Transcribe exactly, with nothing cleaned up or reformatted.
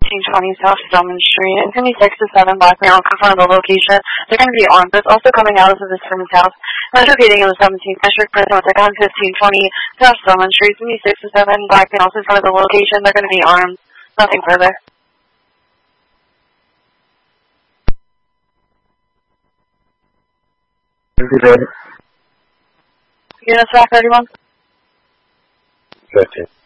fifteen twenty South Stillman Street. It's going to be six to seven black male. Confirm the location. They're going to be armed. It's also coming out of this woman's house. That's locating in the seventeenth District Prison. It's on fifteen twenty South Stillman Street. It's going to be six to seven black males in front of the location. They're going to be armed. Nothing further. Units back, thirty-one. fifteen.